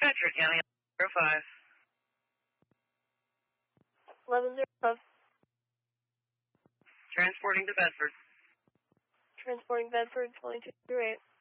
Bedford County 05. 1105. Transporting to Bedford. Transporting Bedford 2208.